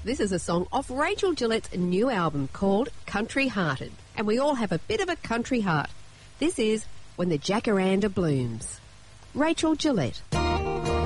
This is a song off Rachel Gillette's new album called Country Hearted. And we all have a bit of a country heart. This is When the Jacaranda Blooms. Rachel Gillette.